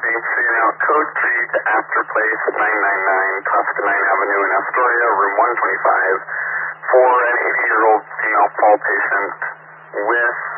So you're now code 3 to Astor Place, 999 Tuscanine Avenue in Astoria, room 125, for an 80-year-old female Paul patient with